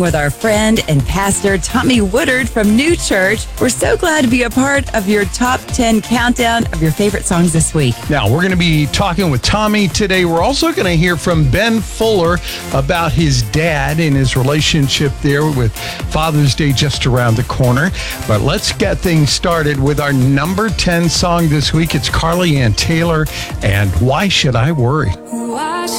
with our friend and pastor Tommy Woodard from New Church. We're so glad to be a part of your top 10 countdown of your favorite songs this week. Now, we're going to be talking with Tommy today. We're also going to hear from Ben Fuller about his dad and his relationship there with Father's Day just around the corner. But let's get things started with our number 10 song this week. It's Carly Ann Taylor and Why Should I Worry? Why